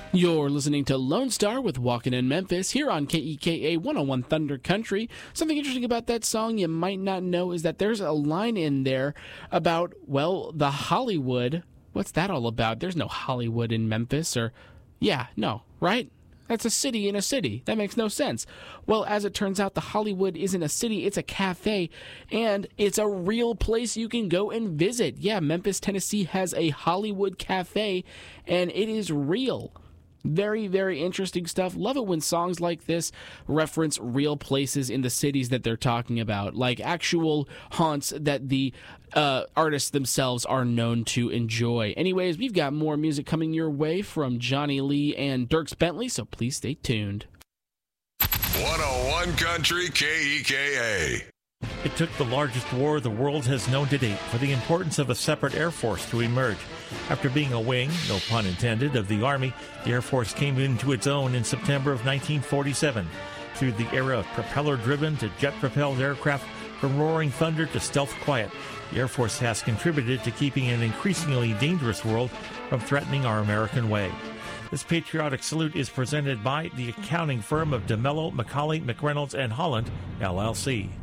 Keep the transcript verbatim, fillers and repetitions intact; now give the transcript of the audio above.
You're listening to Lone Star with Walkin' in Memphis here on K E K A one oh one Thunder Country. Something interesting about that song you might not know is that there's a line in there about, well, the Hollywood. What's that all about? There's no Hollywood in Memphis, or, yeah, no, right? That's a city in a city. That makes no sense. Well, as it turns out, the Hollywood isn't a city, it's a cafe, and it's a real place you can go and visit. Yeah, Memphis, Tennessee has a Hollywood cafe, and it is real. Very, very interesting stuff. Love it when songs like this reference real places in the cities that they're talking about, like actual haunts that the uh, artists themselves are known to enjoy. Anyways, we've got more music coming your way from Johnny Lee and Dierks Bentley, so please stay tuned. one oh one Country K E K A. It took the largest war the world has known to date for the importance of a separate Air Force to emerge. After being a wing, no pun intended, of the Army, the Air Force came into its own in September of nineteen forty-seven. Through the era of propeller-driven to jet-propelled aircraft, from roaring thunder to stealth quiet, the Air Force has contributed to keeping an increasingly dangerous world from threatening our American way. This patriotic salute is presented by the accounting firm of DeMello, McCauley, McReynolds and Holland, L L C.